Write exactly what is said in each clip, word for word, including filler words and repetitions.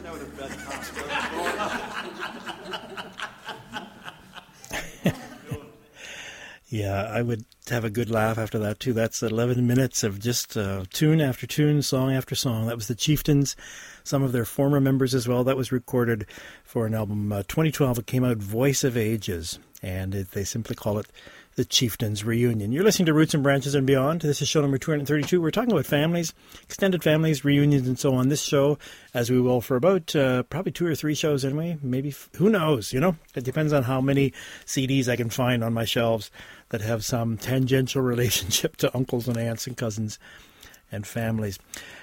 out of bed past Yeah, I would have a good laugh after that, too. That's eleven minutes of just uh, tune after tune, song after song. That was the Chieftains, some of their former members as well. That was recorded for an album, uh, twenty twelve. It came out, Voice of Ages, and it, they simply call it the Chieftains Reunion. You're listening to Roots and Branches and Beyond. This is show number two hundred thirty-two. We're talking about families, extended families, reunions, and so on. This show, as we will for about uh, probably two or three shows anyway. Maybe, who knows, you know? It depends on how many C Ds I can find on my shelves that have some tangential relationship to uncles and aunts and cousins and families.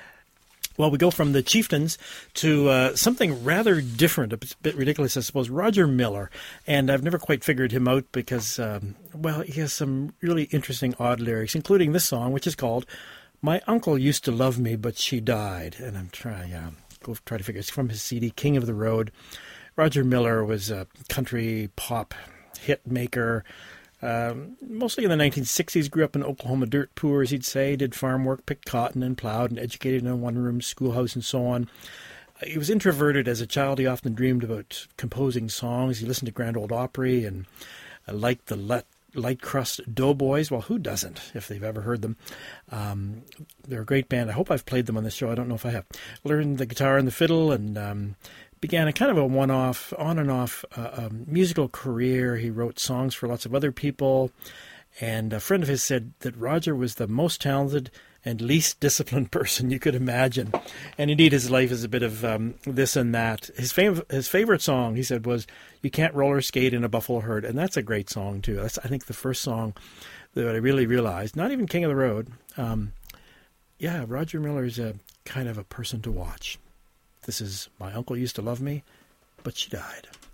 Well, we go from the Chieftains to uh, something rather different, a bit ridiculous, I suppose, Roger Miller. And I've never quite figured him out because, um, well, he has some really interesting, odd lyrics, including this song, which is called My Uncle Used to Love Me, But She Died. And I'm trying to uh, go try to figure it's from his C D, King of the Road. Roger Miller was a country pop hit maker. Um, mostly in the nineteen sixties, grew up in Oklahoma dirt poor, as he'd say, did farm work, picked cotton and plowed, and educated in a one-room schoolhouse and so on. Uh, he was introverted as a child. He often dreamed about composing songs. He listened to Grand Ole Opry and uh, liked the let, light crust Doughboys. Well, who doesn't, if they've ever heard them? Um, they're a great band. I hope I've played them on the show. I don't know if I have. Learned the guitar and the fiddle and um, began a kind of a one-off, on and off uh, um, musical career. He wrote songs for lots of other people, and a friend of his said that Roger was the most talented and least disciplined person you could imagine. And indeed, his life is a bit of um, this and that. His, fav- his favorite song, he said, was You Can't Roller Skate in a Buffalo Herd, and that's a great song, too. That's, I think, the first song that I really realized, not even King of the Road. Um, yeah, Roger Miller's a kind of a person to watch. This is My Uncle Used to Love Me, But She Died.